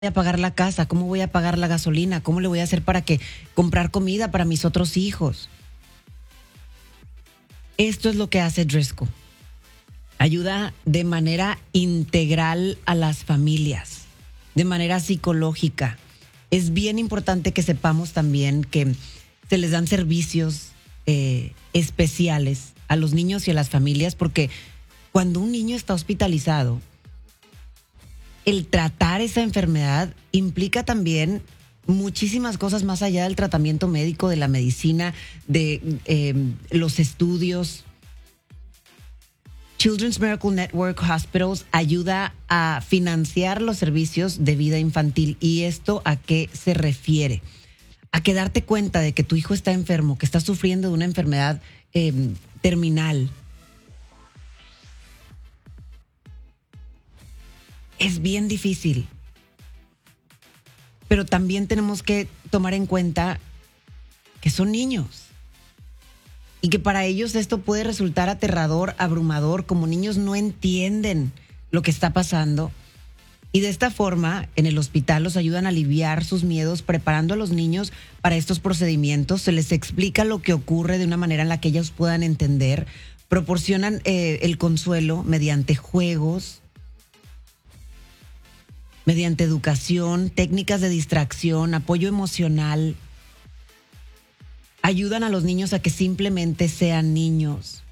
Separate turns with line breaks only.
voy a pagar la casa? ¿Cómo voy a pagar la gasolina? ¿Cómo le voy a hacer para que comprar comida para mis otros hijos? Esto es lo que hace Driscoll. Ayuda de manera integral a las familias, de manera psicológica. Es bien importante que sepamos también que se les dan servicios especiales a los niños y a las familias, porque cuando un niño está hospitalizado, el tratar esa enfermedad implica también muchísimas cosas más allá del tratamiento médico, de la medicina, de los estudios. Children's Miracle Network Hospitals ayuda a financiar los servicios de vida infantil. ¿Y esto a qué se refiere? A que darte cuenta de que tu hijo está enfermo, que está sufriendo de una enfermedad terminal. Es bien difícil. Pero también tenemos que tomar en cuenta que son niños. Y que para ellos esto puede resultar aterrador, abrumador, como niños no entienden lo que está pasando. Y de esta forma, en el hospital los ayudan a aliviar sus miedos, preparando a los niños para estos procedimientos. Se les explica lo que ocurre de una manera en la que ellos puedan entender. Proporcionan el consuelo mediante juegos, mediante educación, técnicas de distracción, apoyo emocional. Ayudan a los niños a que simplemente sean niños.